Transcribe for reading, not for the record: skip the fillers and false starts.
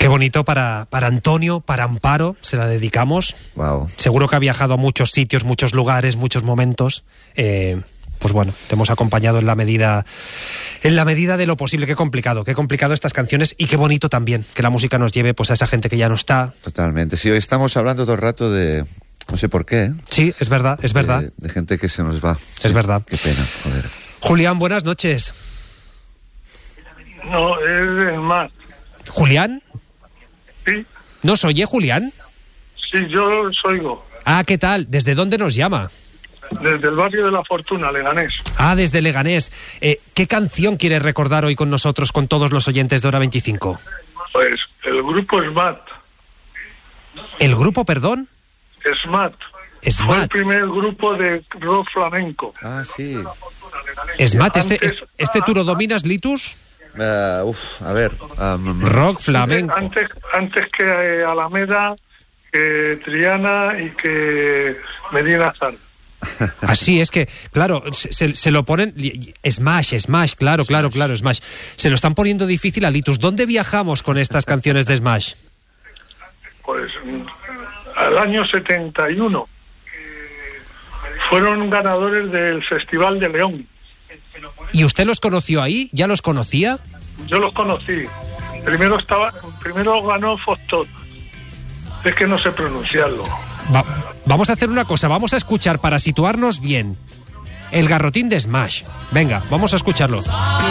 Qué bonito para Antonio, para Amparo, se la dedicamos. Wow. Seguro que ha viajado a muchos sitios, muchos lugares, muchos momentos. Pues bueno, te hemos acompañado en la medida de lo posible. Qué complicado estas canciones, y qué bonito también que la música nos lleve pues a esa gente que ya no está. Totalmente. Sí, hoy estamos hablando todo el rato de... No sé por qué, ¿eh? Sí, es verdad. De gente que se nos va. Es verdad. Qué pena, joder. Julián, buenas noches. No, es el más. ¿Julián? Sí, ¿Nos oye, Julián? sí, yo os oigo. Ah, ¿qué tal? ¿Desde dónde nos llama? Desde el barrio de La Fortuna, Leganés. Ah, desde Leganés. ¿Qué canción quieres recordar hoy con nosotros, con todos los oyentes de Hora 25? Pues el grupo SMAT. ¿El grupo, perdón? SMAT. Fue el SMAT. primer grupo de rock flamenco. Ah, sí. SMAT, Antes- ¿tú lo dominas, Litus? A ver. Rock flamenco. Antes que Alameda, que Triana y que Medina Zar. Así es que, claro, se lo ponen... Smash, claro, Smash. Se lo están poniendo difícil a Litus. ¿Dónde viajamos con estas canciones de Smash? Pues al año 71 fueron ganadores del Festival de León. ¿Y usted los conoció ahí? ¿Ya los conocía? Yo los conocí. Primero ganó Fostot. Es que no sé pronunciarlo. Vamos a hacer una cosa, vamos a escuchar para situarnos bien el garrotín de Smash. Venga, vamos a escucharlo.